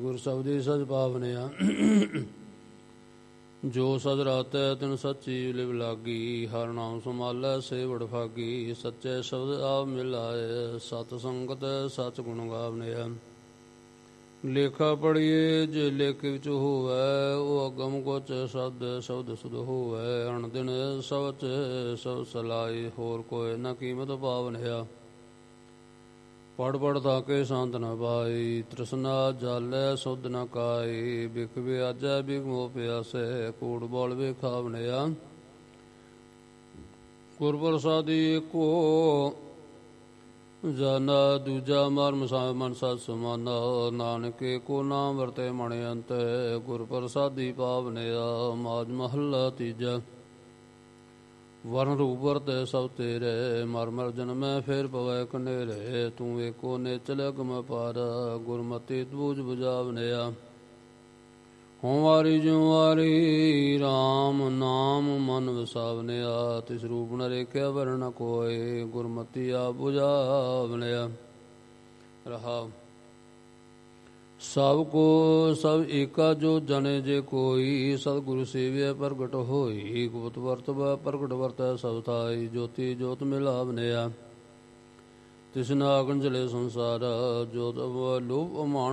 ਗੁਰ ਸਬਦੀ ਸਚ ਪਾਵਨਿਆ। ਜੋ ਸਦ ਰਾਤੈ ਤਿਨ ਸੱਚੀ ਲਿਵ ਲਾਗੀ। ਹਰ ਨਾਮ ਸੰਭਾਲੈ ਸੇ ਵਡਭਾਗੀ। ਸੱਚੇ ਸ਼ਬਦ ਆਪ ਮਿਲਾਏ ਸਤ ਸੰਗਤ ਸਚ ਗੁਣ ਗਾਵਨਿਆ। ਲੇਖਾ ਪੜੀਏ ਜੇ ਲੇਖ ਵਿੱਚ ਹੋਵੈ ਉਹ ਅਗਮ ਕੁਚ ਸ਼ਬਦ ਸ਼ਬਦ ਸੁਧ ਹੋਵੈ। ਅਣ ਦਿਨ ਸਵਚ ਸਭ ਸਲਾਈ ਹੋਰ ਕੋਇ ਨ ਕੀਮਤ ਪਾਵਨਿਆ। ਪੜ ਪੜ ਤਾਕੇ ਸ਼ਾਂਤ ਨ ਪਾਈ ਤ੍ਰਿਸ਼ਨਾ ਜਾਲੈ ਸੁਧ ਨ ਕਾਈ। ਬਿਖ ਵਿਆਜੈ ਬਿਖ ਮੋਹ ਪਿਆਸੈ ਕੂੜ ਬੋਲ ਵੇਖਾਵਨਿਆ। ਗੁਰ ਪ੍ਰਸਾਦੀ ਏਕੋ ਜਾਨਾ ਦੂਜਾ ਮਰਮ ਮਨ ਸਤ ਸਮਾਨਾ। ਨਾਨਕ ਏਕੋ ਨਾਮ ਵਰਤੇ ਮਣ ਅੰਤ ਗੁਰ ਪ੍ਰਸਾਦੀ ਪਾਵਨਿਆ। ਮਾਝ ਮਹੱਲਾ ਤੀਜਾ। ਵਰਨ ਰੂਪ ਵਰਤੈ ਸਭ ਤੇਰੇ ਮਰ ਮਰ ਜਨਮੈ ਫੇਰ ਪਵੈ ਕਨੇਰੇ। ਤੂੰ ਏਕੋ ਨੇਚਲ ਅਗਮ ਅਪਾਰ ਗੁਰਮਤਿ ਬੂਝ ਬੁਝਾਵਨਿਆ। ਹੋਂ ਵਾਰੀ ਜਿਉ ਵਾਰੀ ਰਾਮ ਨਾਮ ਮਨ ਵਸਾਵਨਿਆ। ਤਿਸ ਰੂਪ ਨ ਰੇਖਿਆ ਵਰ ਨ ਕੋਇ ਗੁਰਮਤਿ ਆਪ ਬੁਝਾਵਨਿਆ। ਰਹਾਉ ਸਭ ਕੋ ਸਭ ਏਕਾ ਜੋ ਜਣੇ ਜੇ ਕੋਈ। ਸਤਿਗੁਰੂ ਸੇਵਿਆ ਪ੍ਰਗਟ ਹੋਈ। ਗੁਪਤ ਵਰਤਬੈ ਪ੍ਰਗਟ ਵਰਤੈ ਸਭ ਥਾਈ। ਜੋਤੀ ਜੋਤ ਮਿਲਾਵਨਿਆ। ਤਿਸ ਨਾਗਨ ਜਲੇ ਸੰਸਾਰ ਜੋਤ ਲੋਭ ਅਮਾਨ